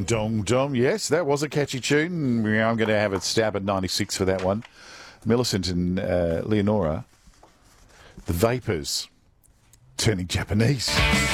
dong, dong. Yes, that was a catchy tune. I'm going to have a stab at 96 for that one. Millicent and Leonora, The Vapors, turning Japanese.